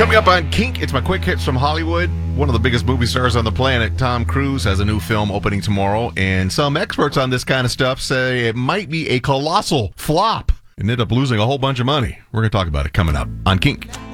Coming up on Kink, it's my quick hits from Hollywood. One of the biggest movie stars on the planet, Tom Cruise, has a new film opening tomorrow, and some experts on this kind of stuff say it might be a colossal flop and end up losing a whole bunch of money. We're going to talk about it coming up on Kink.